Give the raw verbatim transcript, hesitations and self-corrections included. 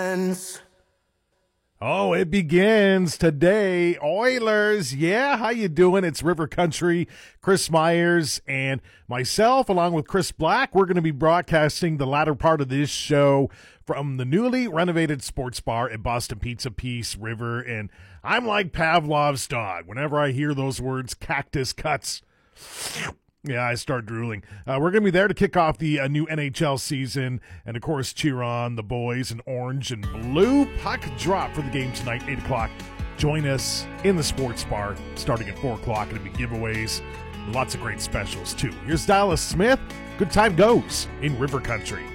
Oh, it begins today. Oilers, yeah, how you doing? It's River Country, Chris Myers, and myself, along with Chris Black. We're going to be broadcasting the latter part of this show from the newly renovated sports bar at Boston Pizza Peace River, and I'm like Pavlov's dog. Whenever I hear those words, cactus cuts, yeah, I start drooling. Uh, we're going to be there to kick off the uh, new N H L season and, of course, cheer on the boys in orange and blue. Puck drop for the game tonight, eight o'clock. Join us in the sports bar starting at four o'clock. It'll be giveaways, lots of great specials, too. Here's Dallas Smith. Good time goes in River Country.